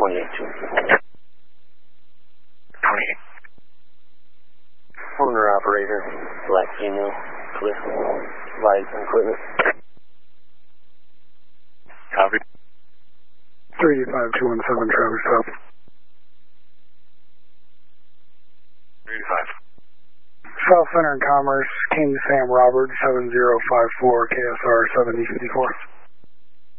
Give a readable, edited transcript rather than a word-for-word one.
28. 28. Owner operator, black female, clear. Lights and equipment. Copy. 35217 Travis South. 35. South Center and Commerce, King Sam Roberts, 7054 KSR 7054.